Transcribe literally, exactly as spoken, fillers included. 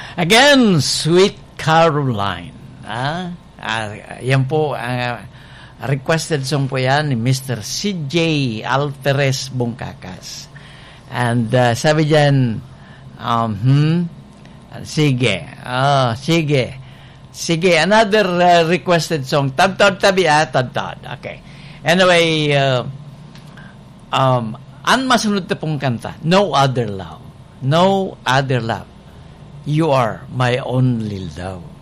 Again, Sweet Caroline. Ah, ah, yan po, uh, requested song po yan ni Mister C J Alferez Bongkakas. And uh, sabi dyan, um, hmm, sige, oh, sige, sige, another uh, requested song. Tad-tad tabi ah, tad-tad. Okay. Anyway, uh, um, ang masunod na pong kanta, No Other Love. No Other Love. You are my only love.